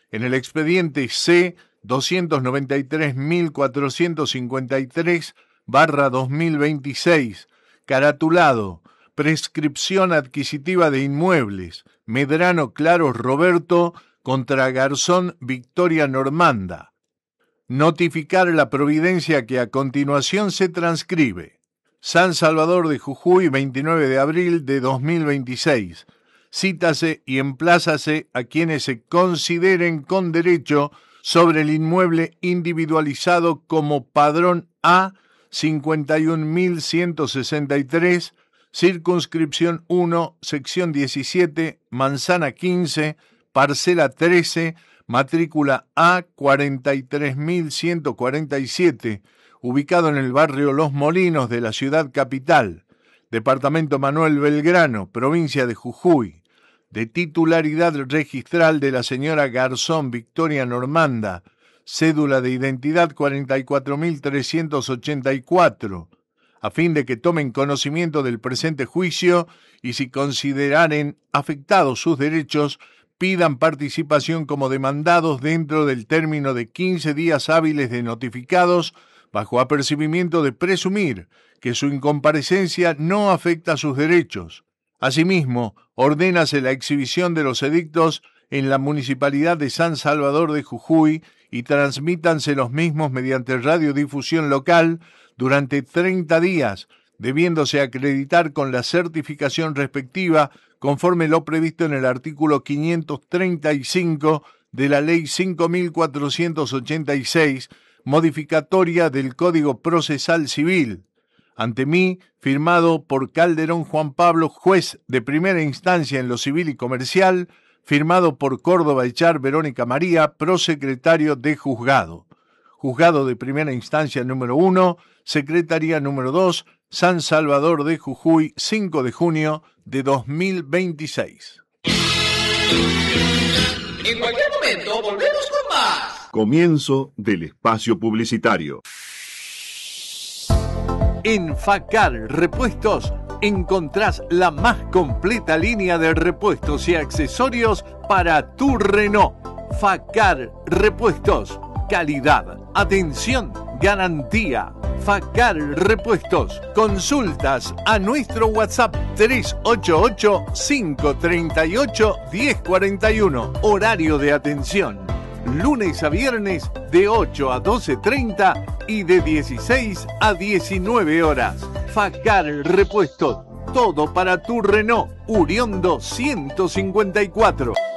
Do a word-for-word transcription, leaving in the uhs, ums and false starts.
en el expediente C doscientos noventa y tres mil cuatrocientos cincuenta y tres barra dos mil veintiséis, caratulado Prescripción adquisitiva de inmuebles, Medrano Claros Roberto contra Garzón Victoria Normanda. Notificar la providencia que a continuación se transcribe. San Salvador de Jujuy, veintinueve de abril de dos mil veintiséis. Cítase y emplázase a quienes se consideren con derecho sobre el inmueble individualizado como Padrón A cincuenta y un mil ciento sesenta y tres, circunscripción uno, sección diecisiete, manzana quince, parcela trece, matrícula A cuarenta y tres mil ciento cuarenta y siete, ubicado en el barrio Los Molinos de la ciudad capital, departamento Manuel Belgrano, provincia de Jujuy, de titularidad registral de la señora Garzón Victoria Normanda, cédula de identidad cuarenta y cuatro mil trescientos ochenta y cuatro, a fin de que tomen conocimiento del presente juicio y si consideraren afectados sus derechos, pidan participación como demandados dentro del término de quince días hábiles de notificados, bajo apercibimiento de presumir que su incomparecencia no afecta sus derechos. Asimismo, ordénase la exhibición de los edictos en la Municipalidad de San Salvador de Jujuy y transmítanse los mismos mediante radiodifusión local durante treinta días, debiéndose acreditar con la certificación respectiva conforme lo previsto en el artículo quinientos treinta y cinco de la Ley cinco mil cuatrocientos ochenta y seis, modificatoria del Código Procesal Civil. Ante mí, firmado por Calderón Juan Pablo, juez de primera instancia en lo civil y comercial, firmado por Córdoba Echar Verónica María, prosecretario de juzgado. Juzgado de primera instancia número uno, Secretaría número dos, San Salvador de Jujuy, cinco de junio de dos mil veintiséis. En cualquier momento volvemos con más. Comienzo del espacio publicitario. En Facar Repuestos encontrás la más completa línea de repuestos y accesorios para tu Renault. Facar Repuestos, calidad, atención, garantía. Facar Repuestos. Consultas a nuestro WhatsApp tres ocho ocho, cinco tres ocho, uno cero cuatro uno. Horario de atención. Lunes a viernes de ocho a doce treinta y de dieciséis a diecinueve horas. Facar Repuestos. Todo para tu Renault Uriondo ciento cincuenta y cuatro.